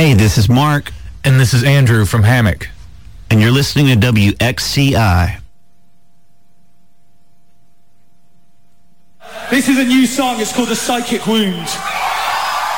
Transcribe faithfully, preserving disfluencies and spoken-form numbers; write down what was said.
Hey, this is Mark. And this is Andrew from Hammock. And you're listening to W X C I. This is a new song. It's called The Psychic Wound.